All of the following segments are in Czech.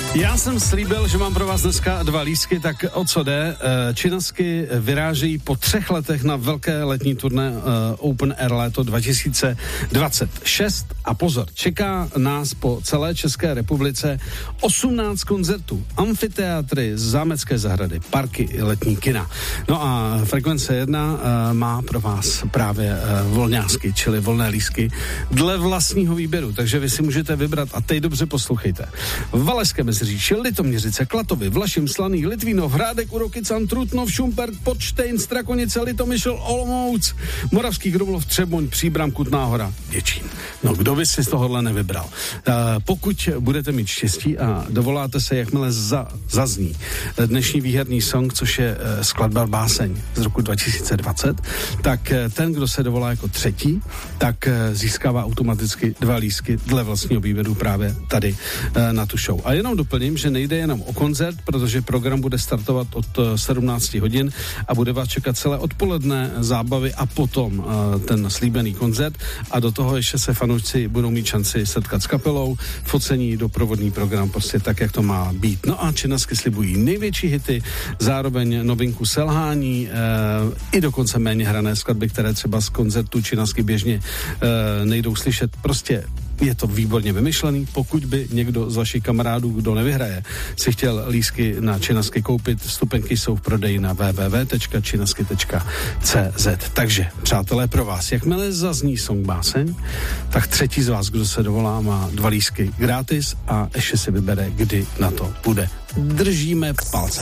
Já jsem slíbil, že mám pro vás dneska 2 lístky, tak o co jde? Činasky vyrážejí po 3 letech na velké letní turné Open Air léto 2026 a pozor, čeká nás po celé České republice 18 koncertů, amfiteátry, zámecké zahrady, parky i letní kina. No a Frekvence 1 má pro vás právě volňásky, čili volné lístky dle vlastního výběru, takže vy si můžete vybrat a teď dobře poslouchejte. Valašské Meziříčí, Litoměřice, Klatovy, Vlašim, Slaný, Litvínov, Hrádek, Urokycan, Trutnov, Šumperk, Podštejn, Strakonice, Litomyšl, Olomouc, Moravský Krumlov, Třeboň, Příbram, Kutná Hora, Děčín. No, kdo by si z tohohle nevybral? Pokud budete mít štěstí a dovoláte se, jakmile zazní dnešní výherní song, což je skladba Báseň z roku 2020, tak ten, kdo se dovolá jako třetí, tak získává automaticky 2 lístky dle vlastního výběru právě tady na tu show. A jenom doplním, že nejde jenom o koncert, protože program bude startovat od 17 hodin a bude vás čekat celé odpoledne zábavy a potom ten slíbený koncert a do toho ještě se fanoušci budou mít šanci setkat s kapelou, focení, doprovodný program, prostě tak, jak to má být. No a Činasky slibují největší hity, zároveň novinku Selhání, i dokonce méně hrané skladby, které třeba z koncertu Činasky běžně nejdou slyšet. Prostě je to výborně vymyšlený. Pokud by někdo z vašich kamarádů, kdo nevyhraje, si chtěl lístky na Činasky koupit, vstupenky jsou v prodeji na www.činasky.cz. Takže, přátelé, pro vás, jakmile zazní song Báseň, tak třetí z vás, kdo se dovolá, má 2 lístky gratis a ještě si vybere, kdy na to bude. Držíme palce.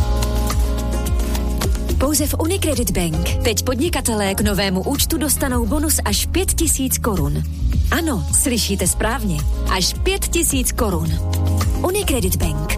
Pouze v Unicredit Bank. Teď podnikatelé k novému účtu dostanou bonus až 5 000 korun. Ano, slyšíte správně. Až 5 000 korun. Unicredit Bank.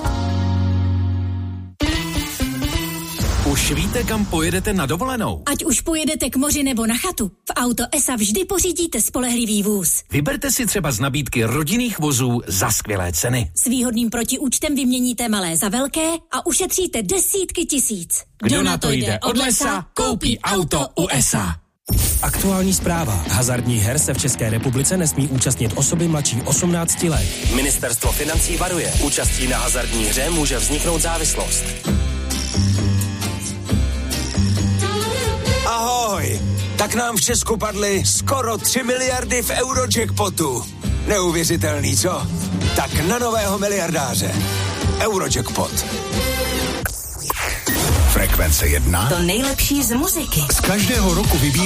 Už víte, kam pojedete na dovolenou? Ať už pojedete k moři nebo na chatu, v Auto ESA vždy pořídíte spolehlivý vůz. Vyberte si třeba z nabídky rodinných vozů za skvělé ceny. S výhodným protiúčtem vyměníte malé za velké a ušetříte desítky tisíc. Kdo na to jde od lesa, koupí auto u ESA. Aktuální zpráva. Hazardních her se v České republice nesmí účastnit osoby mladší 18 let. Ministerstvo financí varuje. Účastí na hazardní hře může vzniknout závislost. Ahoj! Tak nám v Česku padly skoro 3 miliardy v Eurojackpotu. Neuvěřitelný, co? Tak na nového miliardáře. Eurojackpot. Frekvence 1. To nejlepší z muziky. Z každého roku vybíráme